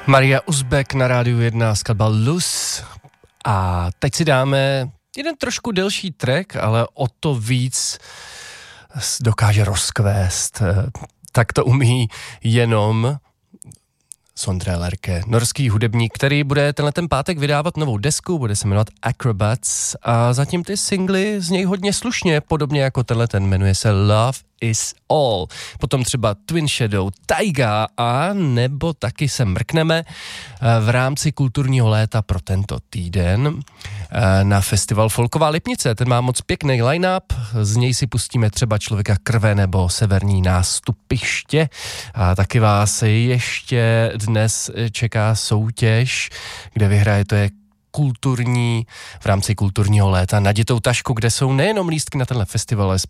Maria Uzbek na Rádiu 1, skladba Luz. A teď si dáme jeden trošku delší track, ale o to víc dokáže rozkvést. Tak to umí jenom Sondre Lerche, norský hudebník, který bude ten pátek vydávat novou desku, bude se jmenovat Acrobats a zatím ty singly z něj hodně slušně, podobně jako ten jmenuje se Love is All. Potom třeba Twin Shadow, Taiga a nebo taky se mrkneme v rámci kulturního léta pro tento týden na festival Folková Lipnice. Ten má moc pěkný line-up, z něj si pustíme třeba Člověka krve nebo Severní nástupiště a taky vás ještě dnes čeká soutěž, kde vyhraje, to je v rámci kulturního léta Naditou tašku, kde jsou nejenom lístky na tenhle festival, ale